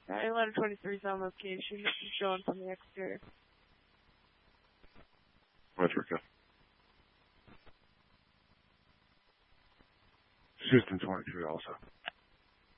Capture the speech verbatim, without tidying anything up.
Uh, Atlanta twenty-three is on location. She's showing from the exterior. West Rica. Houston twenty-three also.